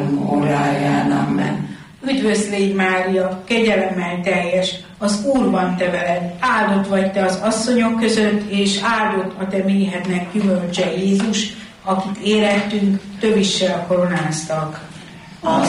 halálunk óráján. Amen. Üdvözl légy, Mária, kegyelemmel teljes, az Úr van te veled, áldott vagy te az asszonyok között, és áldott a te méhednek gyümölcse Jézus, akit érettünk, tövissel koronáztak.